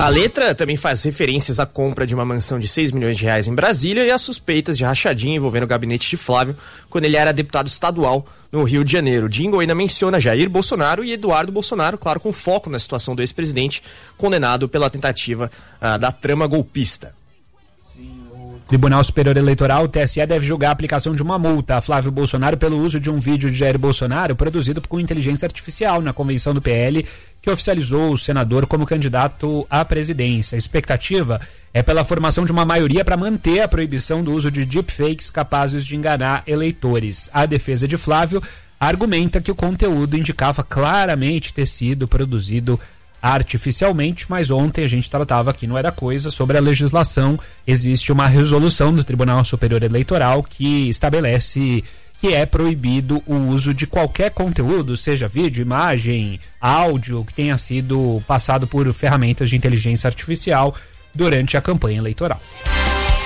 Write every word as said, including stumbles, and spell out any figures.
A letra também faz referências à compra de uma mansão de seis milhões de reais em Brasília e às suspeitas de rachadinha envolvendo o gabinete de Flávio quando ele era deputado estadual no Rio de Janeiro. O Jingle ainda menciona Jair Bolsonaro e Eduardo Bolsonaro, claro, com foco na situação do ex-presidente condenado pela tentativa uh, da trama golpista. Tribunal Superior Eleitoral, o T S E, deve julgar a aplicação de uma multa a Flávio Bolsonaro pelo uso de um vídeo de Jair Bolsonaro produzido com inteligência artificial na convenção do P L, que oficializou o senador como candidato à presidência. A expectativa é pela formação de uma maioria para manter a proibição do uso de deepfakes capazes de enganar eleitores. A defesa de Flávio argumenta que o conteúdo indicava claramente ter sido produzido artificialmente, mas ontem a gente tratava aqui no Era Coisa sobre a legislação. Existe uma resolução do Tribunal Superior Eleitoral que estabelece que é proibido o uso de qualquer conteúdo, seja vídeo, imagem, áudio, que tenha sido passado por ferramentas de inteligência artificial durante a campanha eleitoral.